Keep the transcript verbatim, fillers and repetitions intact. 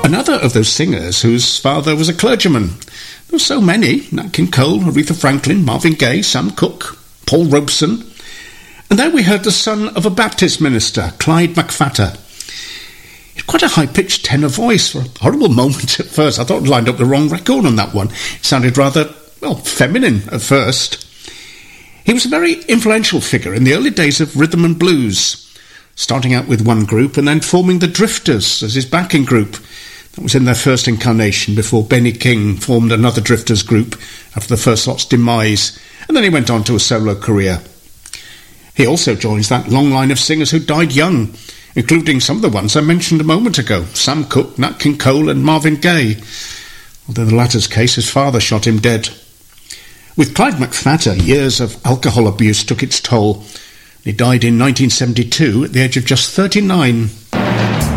another of those singers whose father was a clergyman. There were so many: Nat King Cole, Aretha Franklin, Marvin Gaye, Sam Cooke, Paul Robeson. And there we heard the son of a Baptist minister, Clyde McPhatter. He had quite a high-pitched tenor voice. For a horrible moment at first, I thought I'd lined up the wrong record on that one. It sounded rather, well, feminine at first. He was a very influential figure in the early days of rhythm and blues, starting out with one group and then forming the Drifters as his backing group. That was in their first incarnation before Benny King formed another Drifters group after the first lot's demise, and then he went on to a solo career. He also joins that long line of singers who died young, including some of the ones I mentioned a moment ago: Sam Cooke, Nat King Cole and Marvin Gaye, although in the latter's case his father shot him dead. With Clyde McPhatter, years of alcohol abuse took its toll. He died in nineteen seventy-two at the age of just thirty-nine.